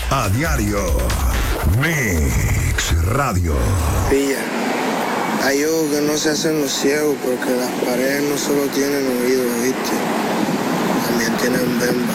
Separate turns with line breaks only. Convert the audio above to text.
A diario. Mix Radio.
Pilla, hay ojos que no se hacen los ciegos porque las paredes no solo tienen oídos, ¿viste? También tienen bemba.